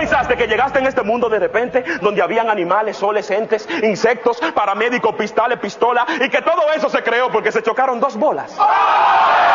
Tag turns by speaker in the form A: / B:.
A: pensaste que llegaste en este mundo de repente, donde habían animales, soles, entes, insectos, paramédicos, pistales, pistolas, y que todo eso se creó porque se chocaron dos bolas?